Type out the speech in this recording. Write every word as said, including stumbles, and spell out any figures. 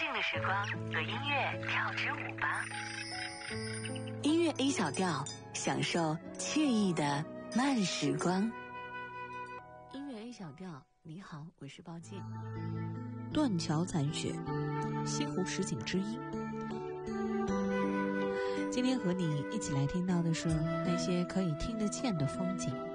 静的时光，和音乐跳支舞吧。 音乐 A 小调，享受惬意的慢时光。音乐 A 小调，你好，我是鲍健。 断桥残雪，西湖十景之一。今天和你一起来听到的是那些可以听得见的风景。